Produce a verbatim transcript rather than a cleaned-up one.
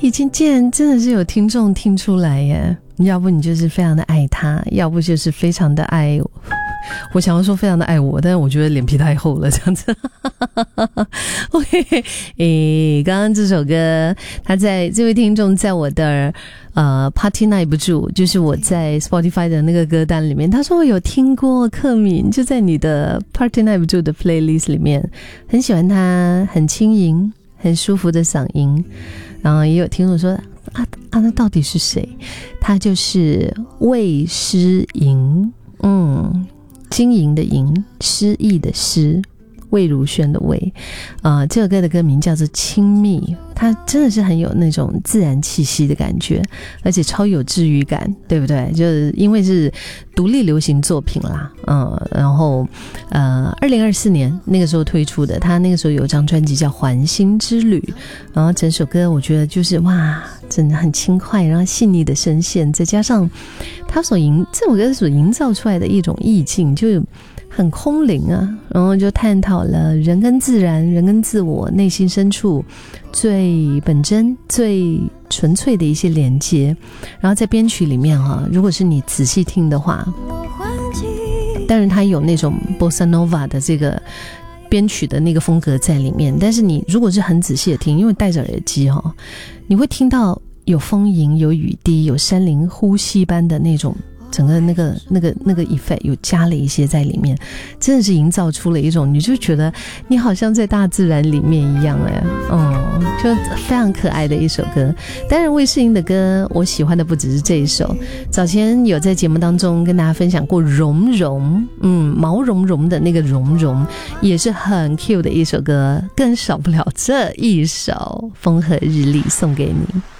已经竟然真的是有听众听出来耶，要不你就是非常的爱他，要不就是非常的爱我。我想要说非常的爱我，但是我觉得脸皮太厚了这样子。OK， 诶，刚刚这首歌他在这位听众在我的呃 Party 耐不住，就是我在 Spotify 的那个歌单里面，他说我有听过克敏，就在你的 Party 耐不住的 playlist 里面，很喜欢他很轻盈很舒服的嗓音。然后也有听众说啊啊，那到底是谁？他就是魏诗莹，嗯，经营的营，诗意的诗，魏如萱的魏，呃，这首歌的歌名叫做《亲密》，它真的是很有那种自然气息的感觉，而且超有治愈感，对不对？就是因为是独立流行作品啦，嗯，然后呃，二零二四年那个时候推出的，他那个时候有一张专辑叫《环心之旅》，然后整首歌我觉得就是哇，真的很轻快，然后细腻的声线，再加上他所营这首歌所营造出来的一种意境，就很空灵啊，然后就探讨了人跟自然、人跟自我内心深处最本真、最纯粹的一些连接。然后在编曲里面哈、啊，如果是你仔细听的话，当然它有那种 bossa nova 的这个编曲的那个风格在里面，但是你如果是很仔细的听，因为戴着耳机哈、哦，你会听到有风吟、有雨滴、有山林呼吸般的那种。整个那个那个那个 effect 有加了一些在里面，真的是营造出了一种你就觉得你好像在大自然里面一样哎，嗯，就非常可爱的一首歌。当然魏诗莹的歌我喜欢的不只是这一首，早前有在节目当中跟大家分享过蓉蓉，嗯，毛茸茸的那个蓉蓉也是很 cute 的一首歌，更少不了这一首风和日丽送给你。